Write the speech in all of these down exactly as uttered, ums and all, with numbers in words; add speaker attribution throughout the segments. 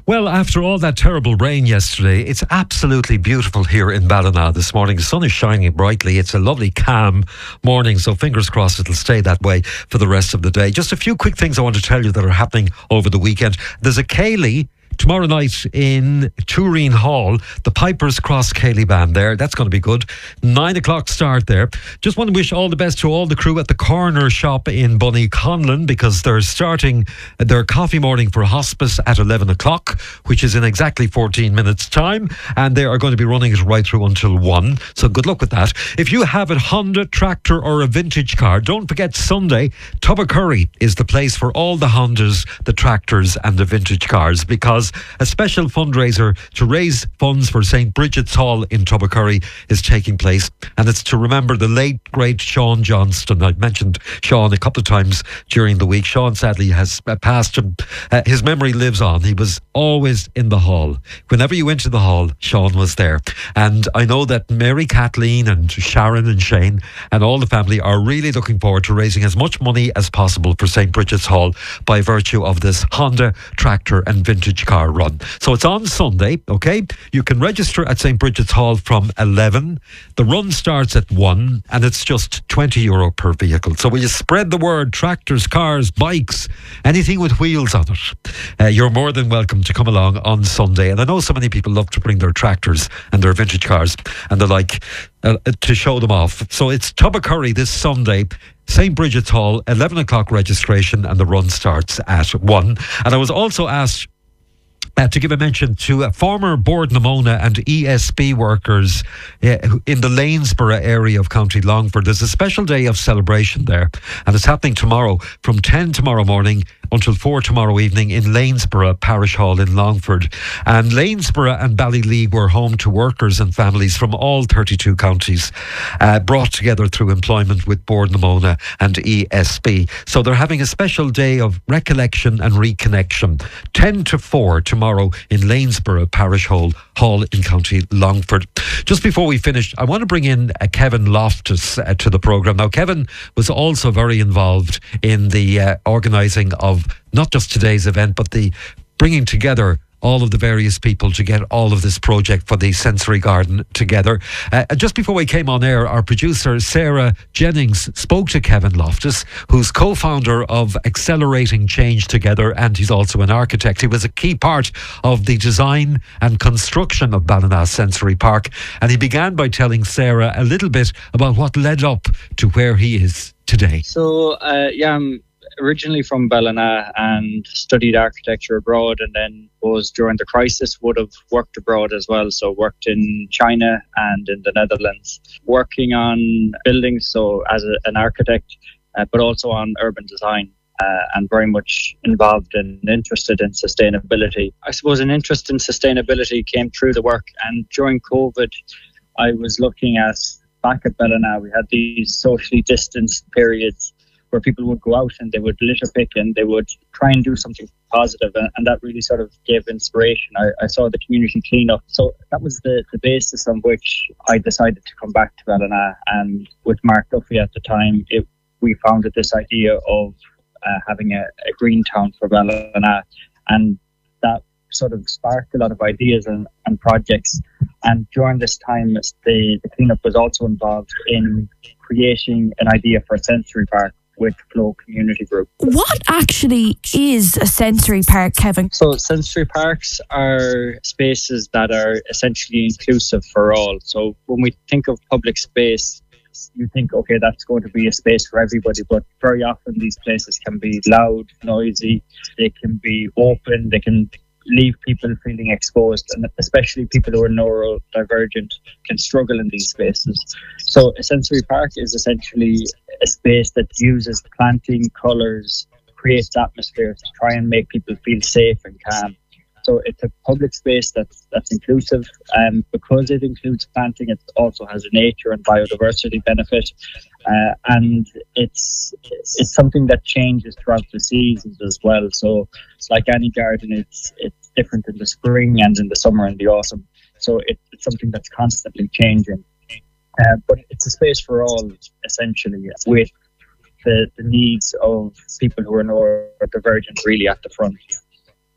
Speaker 1: Well, after all that terrible rain yesterday, it's absolutely beautiful here in Ballina this morning. The sun is shining brightly. It's a lovely, calm morning, so fingers crossed it'll stay that way for the rest of the day. Just a few quick things I want to tell you that are happening over the weekend. There's a Ceilidh tomorrow night in Turin Hall, the Pipers Cross Ceilidh Band there. That's going to be good. Nine o'clock start there. Just want to wish all the best to all the crew at the Corner Shop in Bunnyconlon, because they're starting their coffee morning for hospice at eleven o'clock, which is in exactly fourteen minutes time, and they are going to be running it right through until one. So good luck with that. If you have a Honda tractor or a vintage car, don't forget Sunday, Tubbercurry is the place for all the Hondas, the tractors and the vintage cars, because a special fundraiser to raise funds for Saint Bridget's Hall in Tubbercurry is taking place, and it's to remember the late great Sean Johnston. I've mentioned Sean a couple of times during the week. Sean sadly has passed. Uh, his memory lives on. He was always in the hall. Whenever you went to the hall, Sean was there. And I know that Mary Kathleen and Sharon and Shane and all the family are really looking forward to raising as much money as possible for Saint Bridget's Hall by virtue of this Honda tractor and vintage car run. So it's on Sunday, okay? You can register at Saint Bridget's Hall from eleven. The run starts at one, and it's just twenty euro per vehicle. So will you spread the word? Tractors, cars, bikes, anything with wheels on it. Uh, you're more than welcome to come along on Sunday. And I know so many people love to bring their tractors and their vintage cars and the like uh, to show them off. So it's Tubbercurry this Sunday, Saint Bridget's Hall, eleven o'clock registration, and the run starts at one. And I was also asked Uh, to give a mention to uh, former Board Namona and E S B workers uh, in the Lanesborough area of County Longford. There's a special day of celebration there, and it's happening tomorrow from ten tomorrow morning until four tomorrow evening in Lanesborough Parish Hall in Longford. And Lanesborough and Ballyleague were home to workers and families from all thirty-two counties, uh, brought together through employment with Board Namona and E S B. So they're having a special day of recollection and reconnection, ten to four tomorrow in Lanesborough Parish Hall, Hall in County Longford. Just before we finish, I want to bring in uh, Kevin Loftus uh, to the programme. Now, Kevin was also very involved in the uh, organising of not just today's event, but the bringing together all of the various people to get all of this project for the Sensory Garden together. Uh, just before we came on air, our producer Sarah Jennings spoke to Kevin Loftus, who's co-founder of Accelerating Change Together, and he's also an architect. He was a key part of the design and construction of Ballina Sensory Park, and he began by telling Sarah a little bit about what led up to where he is today.
Speaker 2: So, uh, yeah, I'm originally from Ballina and studied architecture abroad, and then was during the crisis would have worked abroad as well. So worked in China and in the Netherlands, working on buildings, so as a, an architect, uh, but also on urban design, uh, and very much involved and interested in sustainability. I suppose an interest in sustainability came through the work, and during COVID I was looking at, back at Ballina, we had these socially distanced periods where people would go out and they would litter pick and they would try and do something positive, and, and that really sort of gave inspiration. I, I saw the community cleanup, so that was the, the basis on which I decided to come back to Ballina. And with Mark Duffy at the time, it, we founded this idea of uh, having a, a green town for Ballina, and that sort of sparked a lot of ideas and, and projects. And during this time, the, the cleanup was also involved in creating an idea for a sensory park with Flow Community Group.
Speaker 3: What actually is a sensory park, Kevin?
Speaker 2: So sensory parks are spaces that are essentially inclusive for all. So when we think of public space, you think, okay, that's going to be a space for everybody, but very often these places can be loud, noisy, they can be open, they can leave people feeling exposed, and especially people who are neurodivergent can struggle in these spaces. So a sensory park is essentially a space that uses planting, colours, creates atmosphere to try and make people feel safe and calm. So it's a public space that's that's inclusive, and um, because it includes planting, it also has a nature and biodiversity benefit, uh, and it's it's something that changes throughout the seasons as well. So it's like any garden, it's it's different in the spring and in the summer and the autumn. So it, it's something that's constantly changing, uh, but it's a space for all, essentially, with the, the needs of people who are neurodivergent really at the front.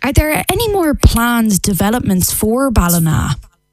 Speaker 3: Are there any more planned developments for Ballina?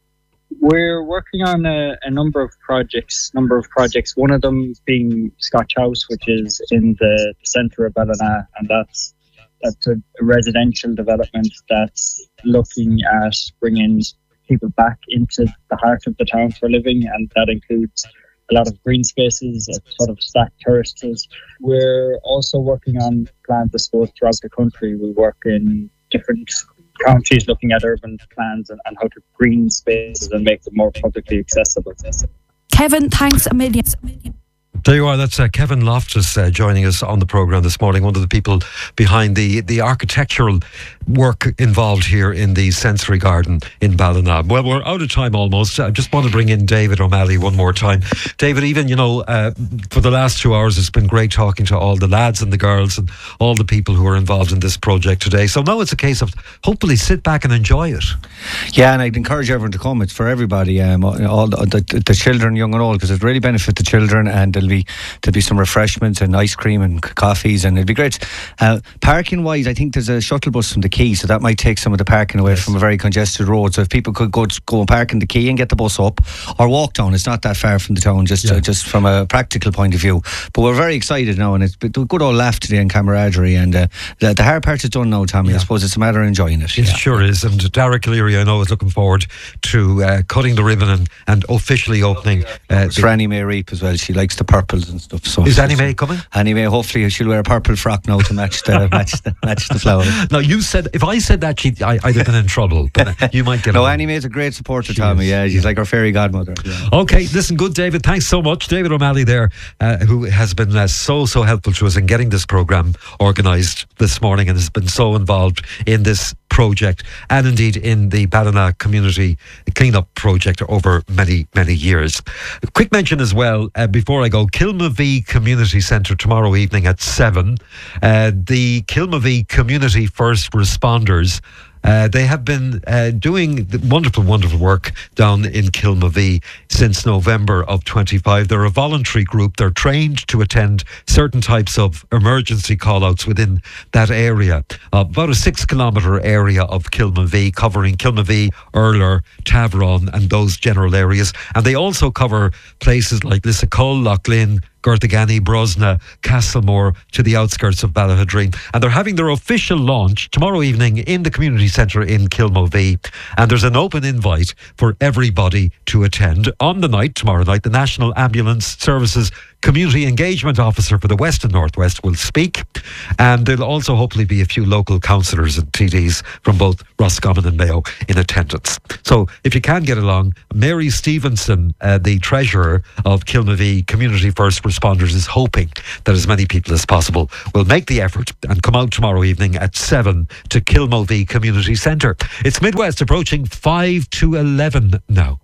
Speaker 2: We're working on a, a number of projects, number of projects. One of them being Scotch House, which is in the, the centre of Ballina, and that's that's a, a residential development that's looking at bringing people back into the heart of the town for living, and that includes a lot of green spaces, a sort of stacked terraces. We're also working on plans, I suppose, throughout the country. We work in different counties looking at urban plans and, and how to green spaces and make them more publicly accessible.
Speaker 3: Kevin, thanks a million.
Speaker 1: There you are. That's uh, Kevin Loftus uh, joining us on the programme this morning, one of the people behind the, the architectural work involved here in the Sensory Garden in Ballina. Well, we're out of time almost. I just want to bring in David O'Malley one more time. David, even, you know, uh, for the last two hours, it's been great talking to all the lads and the girls and all the people who are involved in this project today. So now it's a case of hopefully sit back and enjoy it.
Speaker 4: Yeah, and I'd encourage everyone to come. It's for everybody, um, all the, the, the children, young and old, because it really benefits the children, and there'll be there'll be some refreshments and ice cream and coffees, and it'll be great. Uh, parking wise, I think there's a shuttle bus from the Quay, so that might take some of the parking away yes. from a very congested road. So if people could go go and park in the Quay and get the bus up, or walk down, it's not that far from the town, just yeah. uh, just from a practical point of view. But we're very excited now, and it's a good old laugh today and camaraderie, and uh, the, the hard part is done now, Tommy. Yeah. I suppose it's a matter of enjoying it.
Speaker 1: It
Speaker 4: yeah.
Speaker 1: sure is. And Derek Leary, I know, is looking forward to uh, cutting the ribbon and, and officially opening. Uh,
Speaker 4: it's for Annie Mae Reap as well. She likes the purples and stuff. So
Speaker 1: is Annie Mae coming?
Speaker 4: Annie Mae, hopefully she'll wear a purple frock now to match the match the match the flower.
Speaker 1: Now you said, if I said that, she, I, I'd have been in trouble. But you might get.
Speaker 4: No, Annie Mae's a great supporter,
Speaker 1: she
Speaker 4: Tommy.
Speaker 1: Is.
Speaker 4: Yeah, she's yeah. like our fairy godmother. Yeah.
Speaker 1: Okay, listen, good, David. Thanks so much, David O'Malley there, uh, who has been uh, so so helpful to us in getting this programme organised this morning, and has been so involved in this project and indeed in the Ballina community clean-up project over many many years. A quick mention as well uh, before I go, Kilmavee Community Centre tomorrow evening at seven. Uh, the Kilmavee Community First Responders, Uh, they have been uh, doing wonderful, wonderful work down in Kilmavee since November of twenty-five. They're a voluntary group. They're trained to attend certain types of emergency call-outs within that area. Uh, about a six kilometre area of Kilmavee, covering Kilmavee, Urler, Tavron and those general areas. And they also cover places like Lissacull, Loughlin, Gortagany, Brosna, Castlemore, to the outskirts of Ballahadreen. And they're having their official launch tomorrow evening in the community centre in Kilmavee. And there's an open invite for everybody to attend. On the night, tomorrow night, the National Ambulance Services Community Engagement Officer for the West and Northwest will speak, and there'll also hopefully be a few local councillors and T Ds from both Roscommon and Mayo in attendance. So if you can get along, Mary Stevenson, uh, the treasurer of Kilmavee Community First Responders, is hoping that as many people as possible will make the effort and come out tomorrow evening at seven to Kilmavee Community Centre. It's Midwest approaching five to eleven now.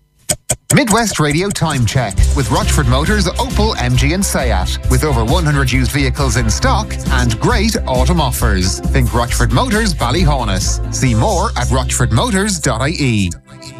Speaker 5: Midwest Radio Time Check with Rochford Motors, Opel, M G and Seat. With over one hundred used vehicles in stock and great autumn offers. Think Rochford Motors, Ballyhaunis. See more at rochford motors dot I E.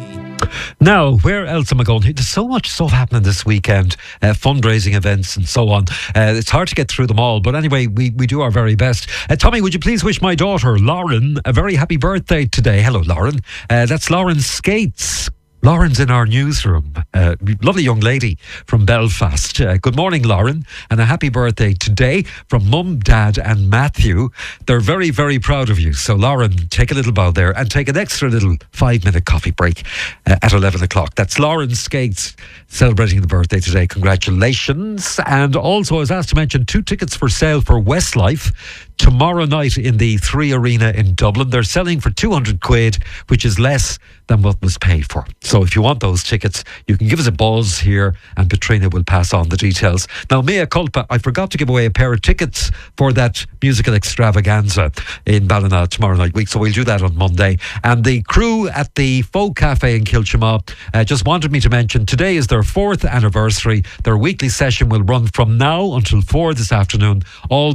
Speaker 1: Now, where else am I going? There's so much stuff happening this weekend, uh, fundraising events and so on. Uh, it's hard to get through them all, but anyway, we, we do our very best. Uh, Tommy, would you please wish my daughter, Lauren, a very happy birthday today? Hello, Lauren. Uh, that's Lauren Skates. Lauren's in our newsroom. Uh, lovely young lady from Belfast. Uh, good morning, Lauren, and a happy birthday today from Mum, Dad and Matthew. They're very, very proud of you. So, Lauren, take a little bow there and take an extra little five-minute coffee break uh, at eleven o'clock. That's Lauren Skates celebrating the birthday today. Congratulations. And also, I was asked to mention two tickets for sale for Westlife tomorrow night in the Three Arena in Dublin. They're selling for two hundred quid, which is less than what was paid for. So if you want those tickets, you can give us a buzz here and Katrina will pass on the details. Now, mea culpa, I forgot to give away a pair of tickets for that musical extravaganza in Ballina tomorrow night week, so we'll do that on Monday. And the crew at the Folk Cafe in Kilchima uh, just wanted me to mention today is their fourth anniversary. Their weekly session will run from now until four this afternoon, all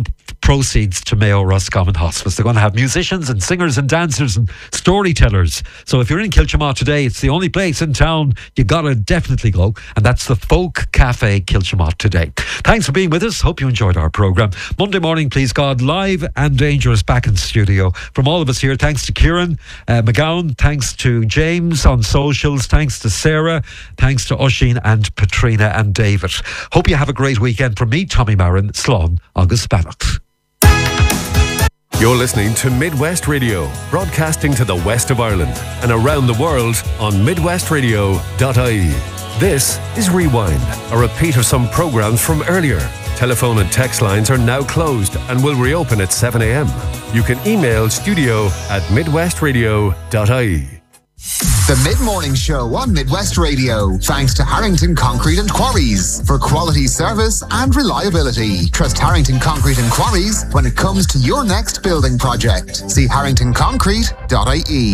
Speaker 1: proceeds to Mayo Roscommon Hospice. They're going to have musicians and singers and dancers and storytellers. So if you're in Kilchimott today, it's the only place in town you got to definitely go, and that's the Folk Cafe Kilchimott today. Thanks for being with us. Hope you enjoyed our programme. Monday morning, please God, live and dangerous back in studio. From all of us here, thanks to Kieran uh, McGowan, thanks to James on socials, thanks to Sarah, thanks to Oisin and Patrina and David. Hope you have a great weekend. From me, Tommy Marin, Slán agus Bannock.
Speaker 6: You're listening to Midwest Radio, broadcasting to the west of Ireland and around the world on midwest radio dot I E. This is Rewind, a repeat of some programmes from earlier. Telephone and text lines are now closed and will reopen at seven a.m. You can email studio at midwest radio dot I E.
Speaker 5: The Mid-Morning Show on Midwest Radio. Thanks to Harrington Concrete and Quarries for quality service and reliability. Trust Harrington Concrete and Quarries when it comes to your next building project. See harrington concrete dot I E.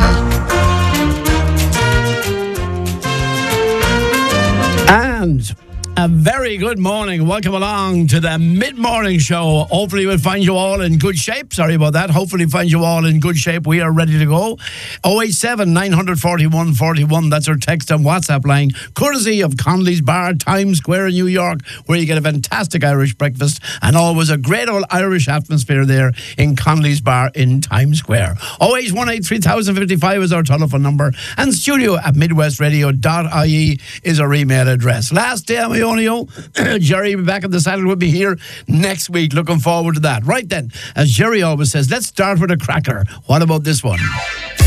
Speaker 7: And a very good morning. Welcome along to the Mid-Morning Show. Hopefully we'll find you all in good shape. Sorry about that. Hopefully find you all in good shape. We are ready to go. oh eight seven, nine four one, four one. That's our text and WhatsApp line. Courtesy of Conley's Bar, Times Square in New York, where you get a fantastic Irish breakfast and always a great old Irish atmosphere there in Conley's Bar in Times Square. oh eight one eight, three thousand fifty-five is our telephone number. And studio at midwest radio dot I E is our email address. Last day on my Jerry will be back on the saddle with me here next week. Looking forward to that. Right then, as Jerry always says, let's start with a cracker. What about this one?